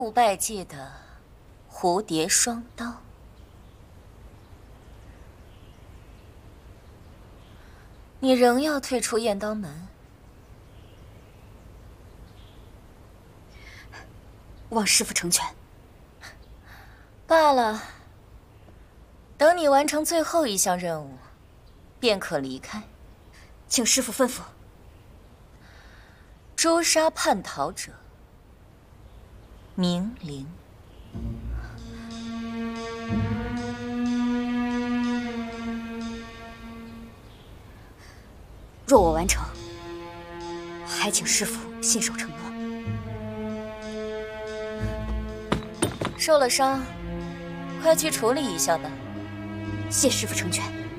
不拜祭的蝴蝶双刀。你仍要退出燕刀门？ 望师父成全。 罢了，等你完成最后一项任务，便可离开。 请师父吩咐。 诛杀叛逃者，明灵。 若我完成，还请师父信守承诺。 受了伤，快去处理一下吧。 谢师父成全。